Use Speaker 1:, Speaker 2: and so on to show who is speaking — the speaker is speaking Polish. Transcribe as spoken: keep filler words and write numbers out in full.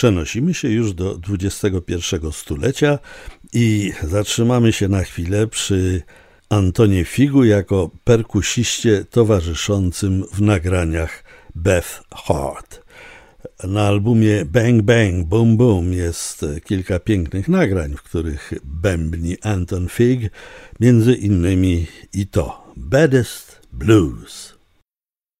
Speaker 1: Przenosimy się już do dwudziestego pierwszego stulecia i zatrzymamy się na chwilę przy Antonie Figu jako perkusiście towarzyszącym w nagraniach Beth Hart. Na albumie Bang Bang Boom Boom jest kilka pięknych nagrań, w których bębni Anton Fig, między innymi i to Baddest Blues.